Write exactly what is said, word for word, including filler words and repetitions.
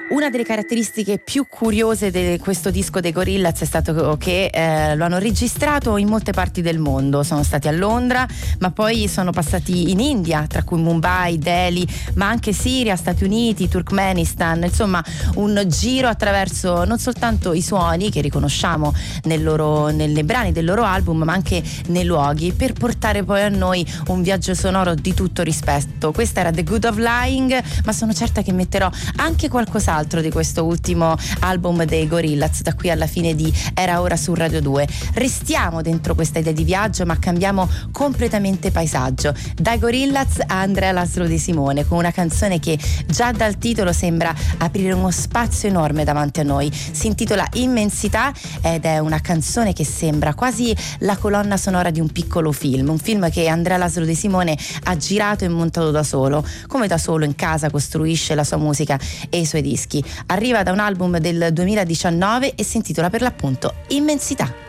Una delle caratteristiche più curiose di questo disco dei Gorillaz è stato che eh, lo hanno registrato in molte parti del mondo. Sono stati a Londra, ma poi sono passati in India, tra cui Mumbai, Delhi, ma anche Siria, Stati Uniti, Turkmenistan. Insomma, un giro attraverso non soltanto i suoni che riconosciamo nel loro, nelle brani del loro album, ma anche nei luoghi, per portare poi a noi un viaggio sonoro di tutto rispetto. Questa era The Good of Lying, ma sono certa che metterò anche qualcos'altro di questo ultimo album dei Gorillaz da qui alla fine di Era Ora su Radio due. Restiamo dentro questa idea di viaggio, ma cambiamo completamente paesaggio. Dai Gorillaz a Andrea Laszlo De Simone, con una canzone che già dal titolo sembra aprire uno spazio enorme davanti a noi. Si intitola Immensità ed è una canzone che sembra quasi la colonna sonora di un piccolo film, un film che Andrea Laszlo De Simone ha girato e montato da solo, come da solo in casa costruisce la sua musica e i suoi dischi. Arriva da un album del duemiladiciannove e si intitola per l'appunto Immensità.